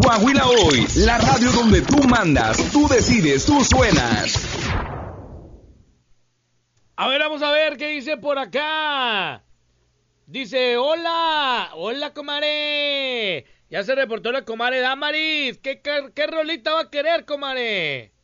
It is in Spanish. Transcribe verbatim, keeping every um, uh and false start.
Coahuila Hoy, la radio donde tú mandas, tú decides, tú suenas. A ver, vamos a ver qué dice por acá. Dice, hola, hola, comadre. Ya se reportó la comadre Damaris. ¿Qué, qué, qué rolita va a querer, comadre?